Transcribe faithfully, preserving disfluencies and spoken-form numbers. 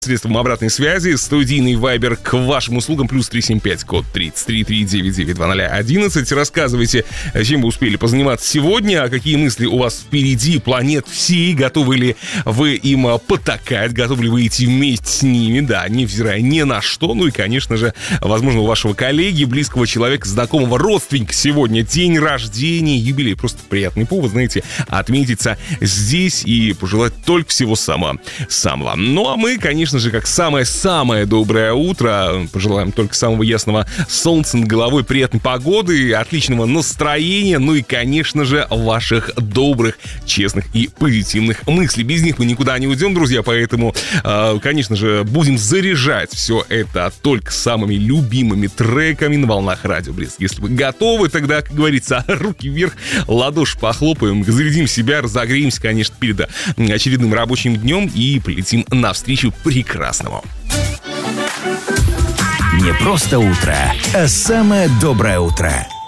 Средством обратной связи, студийный вайбер к вашим услугам, плюс три семь пять, код тридцать три три девять девять два ноль одиннадцать. Рассказывайте, чем вы успели позаниматься сегодня, какие мысли у вас впереди, планет всей, готовы ли вы им потакать, готовы ли вы идти вместе с ними, да, невзирая ни на что. Ну и, конечно же, возможно, у вашего коллеги, близкого человека, знакомого, родственника сегодня день рождения, юбилей, просто приятный повод, знаете, отметиться здесь и пожелать только всего самого-самого. Ну а мы, конечно, Конечно же, как самое-самое доброе утро. Пожелаем только самого ясного солнца над головой, приятной погоды, отличного настроения, ну и, конечно же, ваших добрых, честных и позитивных мыслей. Без них мы никуда не уйдем, друзья, поэтому, э, конечно же, будем заряжать все это только самыми любимыми треками на волнах Радио Брест. Если вы готовы, тогда, как говорится, руки вверх, ладоши похлопаем, зарядим себя, разогреемся, конечно, перед очередным рабочим днем и полетим навстречу при прекрасному. Не просто утро, а самое доброе утро.